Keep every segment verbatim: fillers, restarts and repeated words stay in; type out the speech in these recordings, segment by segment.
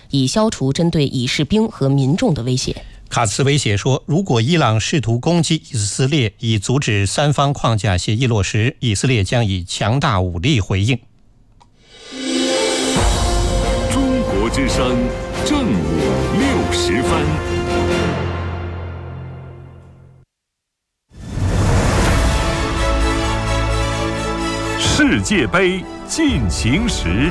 以消除针对以士兵和民众的威胁。 卡茨威胁说，如果伊朗试图攻击以色列，以阻止三方框架协议落实，以色列将以强大武力回应。 中国之声正午六时分。世界杯进行时。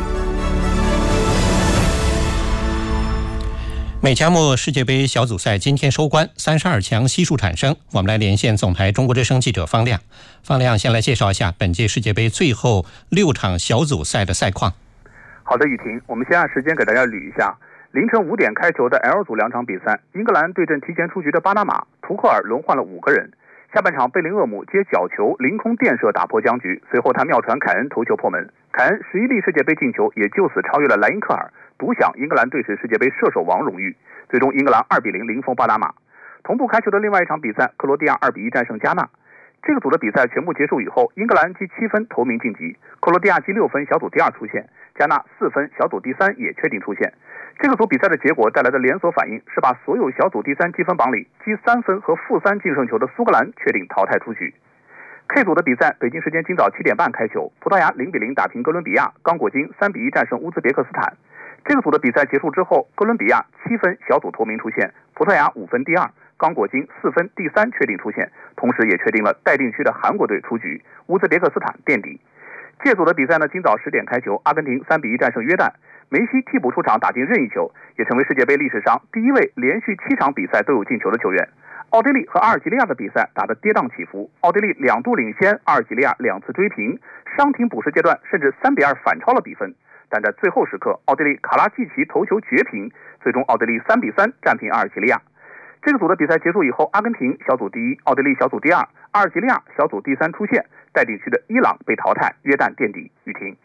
美加墨世界杯小组赛今天收官，三十二强悉数产生。我们来连线总台中国之声记者方亮。方亮，先来介绍一下本届世界杯最后六场小组赛的赛况。 好的，雨婷，我们先按时间给大家捋一下。凌晨五点开球的 L 组两场比赛，英格兰对阵提前出局的巴拿马，图赫尔轮换了五个人。下半场贝林厄姆接角球凌空垫射打破僵局，随后他妙传凯恩头球破门，凯恩十一粒世界杯进球也就此超越了莱因克尔，独享英格兰队史世界杯射手王荣誉。最终英格兰二比零零封巴拿马。同步开球的另外一场比赛，克罗地亚二比一战胜加纳。这个组的比赛全部结束以后，英格兰积七分头名晋级，克罗地亚积六分小组第二出线，加纳四分小组第三也确定出线。这个组比赛的结果带来的连锁反应是把所有小组第三积分榜里积三分和负三净胜球的苏格兰确定淘汰出局。K 组的比赛，北京时间今早七点半开球，葡萄牙零比零打平哥伦比亚，刚果金三比一战胜乌兹别克斯坦。这个组的比赛结束之后，哥伦比亚七分小组头名出线，葡萄牙五分第二，刚果金四分第三确定出线，同时也确定了待定区的韩国队出局，乌兹别克斯坦垫底。这组的比赛呢，今早十点开球，阿根廷三比一战胜约旦，梅西替补出场打进任意球，也成为世界杯历史上第一位连续七场比赛都有进球的球员。奥地利和阿尔及利亚的比赛打得跌宕起伏，奥地利两度领先，阿尔及利亚两次追平，伤停补时阶段甚至三比二反超了比分，但在最后时刻，奥地利卡拉季奇头球绝平，最终奥地利三比三战平阿尔及利亚。这个组的比赛结束以后，阿根廷小组第一，奥地利小组第二，阿尔及利亚小组第三出线，待定区的伊朗被淘汰，约旦垫底。雨婷。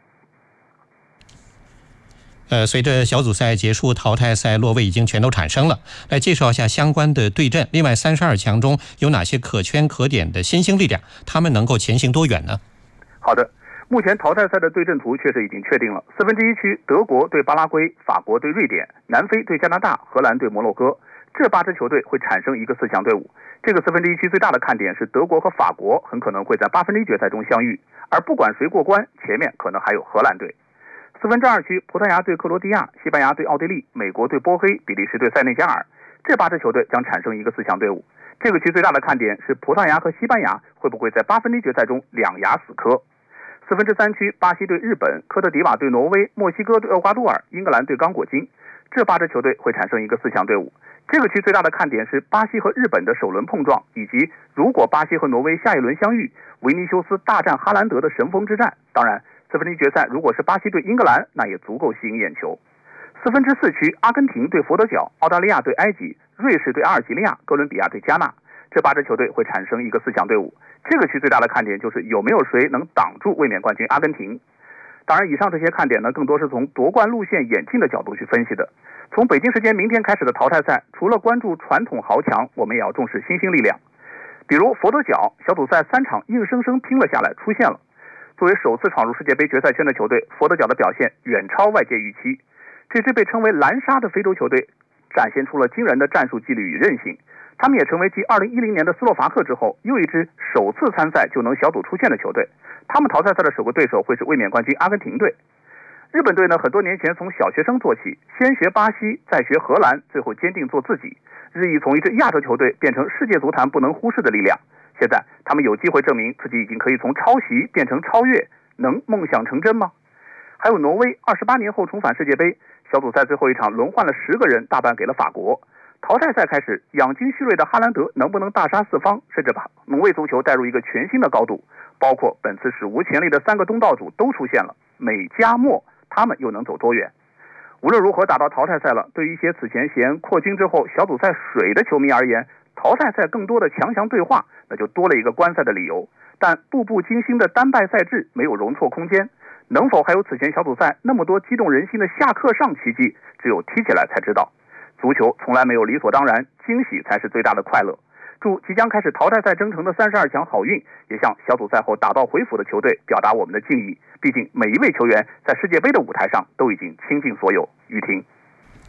呃，随着小组赛结束，淘汰赛落位已经全都产生了。来介绍一下相关的对阵。另外，三十二强中有哪些可圈可点的新兴力量？他们能够前行多远呢？ 好的，目前淘汰赛的对阵图确实已经确定了。四分之一区，德国对巴拉圭，法国对瑞典，南非对加拿大，荷兰对摩洛哥。这八支球队会产生一个四强队伍。这个四分之一区最大的看点是德国和法国很可能会在八分之一决赛中相遇，而不管谁过关，前面可能还有荷兰队。四分之二区，葡萄牙对克罗地亚，西班牙对奥地利，美国对波黑，比利时对塞内加尔。这八支球队将产生一个四强队伍。这个区最大的看点是葡萄牙和西班牙会不会在八分之一决赛中两牙死磕。四分之三区，巴西对日本，科特迪瓦对挪威，墨西哥对厄瓜多尔，英格兰对刚果金。这八支球队会产生一个四强队伍。这个区最大的看点是巴西和日本的首轮碰撞，以及如果巴西和挪威下一轮相遇，维尼修斯大战哈兰德的神锋之战。当然，四分之一决赛如果是巴西对英格兰，那也足够吸引眼球。四分之四区，阿根廷对佛得角，澳大利亚对埃及，瑞士对阿尔及利亚，哥伦比亚对加纳。这八支球队会产生一个四强队伍。这个区最大的看点就是有没有谁能挡住卫冕冠军阿根廷。当然，以上这些看点呢，更多是从夺冠路线演进的角度去分析的。从北京时间明天开始的淘汰赛，除了关注传统豪强，我们也要重视新兴力量。比如佛得角，小组赛三场硬生生拼了下来，出现了。作为首次闯入世界杯决赛圈的球队，佛得角的表现远超外界预期。这支被称为蓝沙的非洲球队展现出了惊人的战术纪律与韧性。他们也成为继二零一零年的斯洛伐克之后，又一支首次参赛就能小组出线的球队。他们淘汰赛的首个对手会是卫冕冠军阿根廷队。日本队呢，很多年前从小学生做起，先学巴西，再学荷兰，最后坚定做自己，日益从一支亚洲球队变成世界足坛不能忽视的力量。现在他们有机会证明自己已经可以从抄袭变成超越，能梦想成真吗？还有挪威，二十八年后重返世界杯，小组赛最后一场轮换了十个人，大半给了法国。淘汰赛开始，养精蓄锐的哈兰德能不能大杀四方，甚至把挪威足球带入一个全新的高度？包括本次史无前例的三个东道主都出现了，美加墨，他们又能走多远？无论如何，打到淘汰赛了，对于一些此前嫌扩军之后小组赛水的球迷而言，淘汰赛更多的强强对话，那就多了一个观赛的理由。但步步惊心的单败赛制没有容错空间，能否还有此前小组赛那么多激动人心的下课上奇迹，只有踢起来才知道。足球从来没有理所当然，惊喜才是最大的快乐。祝即将开始淘汰赛征程的三十二强好运，也向小组赛后打道回府的球队表达我们的敬意。毕竟每一位球员在世界杯的舞台上都已经倾尽所有。雨婷。